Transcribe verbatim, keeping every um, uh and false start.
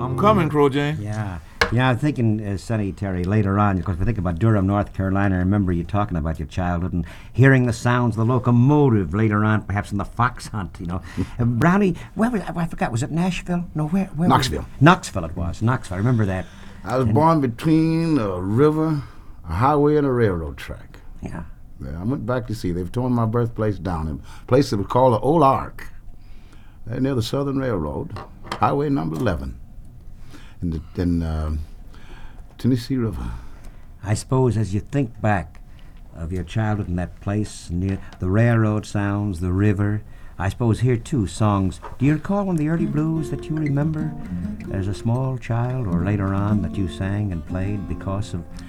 I'm coming, Crow Jane. Yeah. Yeah, I'm thinking, uh, Sonny Terry, later on, because we think about Durham, North Carolina. I remember you talking about your childhood and hearing the sounds of the locomotive later on, perhaps in the fox hunt, you know. uh, Brownie, where was I forgot, was it Nashville? No, where? where Knoxville. Was it? Knoxville it was, Knoxville, I remember that. I was And- born between a river, a highway, and a railroad track. Yeah. Yeah, I went back to see. They've torn my birthplace down. A place that was called the Old Ark. There near the Southern Railroad, Highway number eleven. In the in, uh, Tennessee River. I suppose as you think back of your childhood in that place near the railroad sounds, the river, I suppose here too songs. Do you recall one of the early blues that you remember as a small child or later on that you sang and played because of